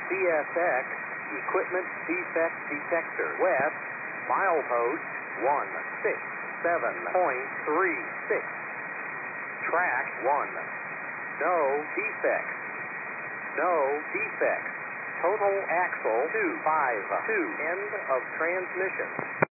CSX Equipment Defect Detector. West, milepost 167.36. Track 1. No defects. No defects. Total axle 252. End of transmission.